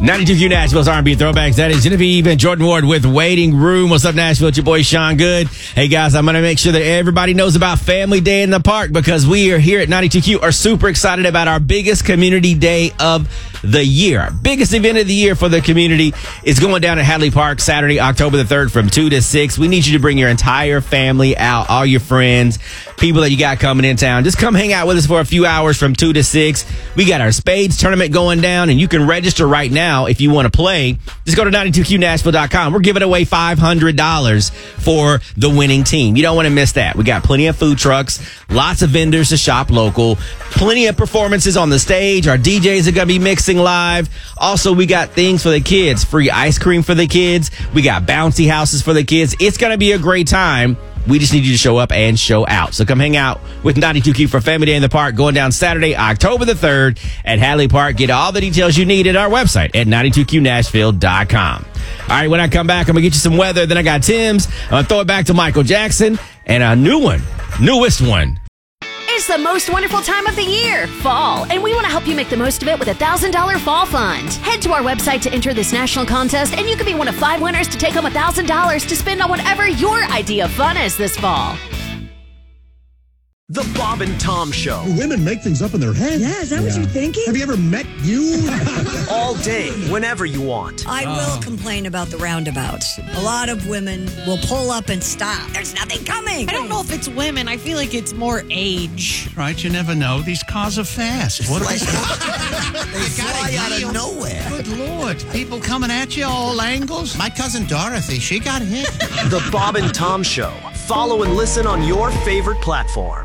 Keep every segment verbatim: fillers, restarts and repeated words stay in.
ninety-two Q Nashville's R and B Throwbacks. That is Genevieve and Jordan Ward with Waiting Room. What's up, Nashville? It's your boy, Sean Good. Hey, guys, I'm going to make sure that everybody knows about Family Day in the Park because we are here at ninety-two Q are super excited about our biggest community day of the year. Our biggest event of the year for the community is going down at Hadley Park Saturday, October the third from two to six. We need you to bring your entire family out, all your friends, people that you got coming in town. Just come hang out with us for a few hours from two to six. We got our Spades tournament going down, and you can register right now if you want to play. Just go to ninety-two Q Nashville dot com. We're giving away five hundred dollars for the winning team. You don't want to miss that. We got plenty of food trucks, lots of vendors to shop local, plenty of performances on the stage. Our D Js are going to be mixing live. Also, we got things for the kids, free ice cream for the kids. We got bouncy houses for the kids. It's going to be a great time. We just need you to show up and show out. So come hang out with ninety-two Q for Family Day in the Park going down Saturday, October the third at Hadley Park. Get all the details you need at our website at ninety-two Q Nashville dot com. All right, when I come back, I'm going to get you some weather. Then I got Tim's. I'm going to throw it back to Michael Jackson and a new one, newest one. It's the most wonderful time of the year, fall, and we want to help you make the most of it with a one thousand dollars fall fund. Head to our website to enter this national contest, and you could be one of five winners to take home one thousand dollars to spend on whatever your idea of fun is this fall. The Bob and Tom Show. Women make things up in their head. Yeah, is that yeah. what you're thinking? Have you ever met you? All day, whenever you want. I will uh. complain about the roundabouts. A lot of women will pull up and stop. There's nothing coming. I don't know if it's women. I feel like it's more age. Right, you never know. These cars are fast. What are they? They fly out of nowhere. Good Lord. People coming at you all angles. My cousin Dorothy, she got hit. The Bob and Tom Show. Follow and listen on your favorite platform.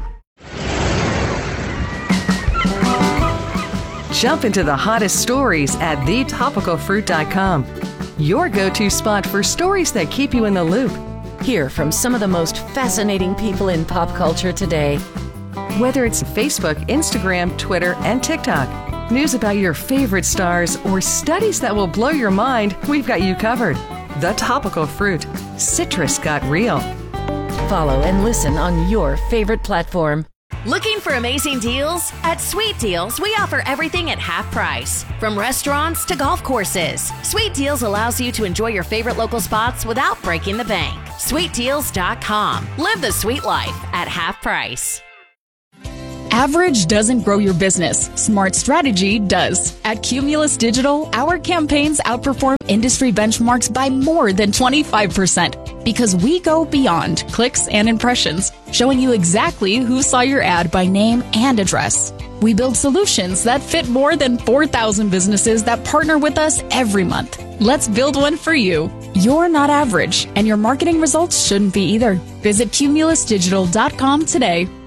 Jump into the hottest stories at the topical fruit dot com. Your go-to spot for stories that keep you in the loop. Hear from some of the most fascinating people in pop culture today. Whether it's Facebook, Instagram, Twitter, and TikTok, news about your favorite stars, or studies that will blow your mind, we've got you covered. The Topical Fruit. Citrus got real. Follow and listen on your favorite platform. Looking for amazing deals? At Sweet Deals, we offer everything at half price. From restaurants to golf courses, Sweet Deals allows you to enjoy your favorite local spots without breaking the bank. sweet deals dot com. Live the sweet life at half price. Average doesn't grow your business. Smart strategy does. At Cumulus Digital, our campaigns outperform industry benchmarks by more than twenty-five percent because we go beyond clicks and impressions, showing you exactly who saw your ad by name and address. We build solutions that fit more than four thousand businesses that partner with us every month. Let's build one for you. You're not average, and your marketing results shouldn't be either. Visit Cumulus Digital dot com today.